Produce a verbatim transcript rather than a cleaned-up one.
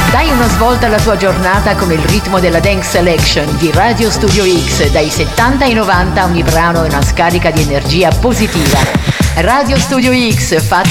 Dai una svolta alla tua giornata con il ritmo della Dance Selection di Radio Studio X. Dai settanta ai novanta ogni brano è una scarica di energia positiva. Radio Studio X, fatto